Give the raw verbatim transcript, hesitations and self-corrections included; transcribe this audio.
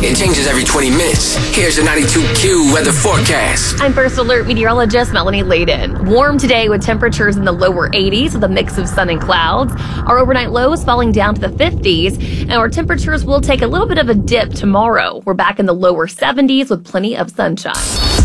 It changes every twenty minutes. Here's your ninety-two Q weather forecast. I'm First Alert meteorologist Melanie Layden. Warm today with temperatures in the lower eighties with a mix of sun and clouds. Our overnight lows falling down to the fifties, and our temperatures will take a little bit of a dip tomorrow. We're back in the lower seventies with plenty of sunshine.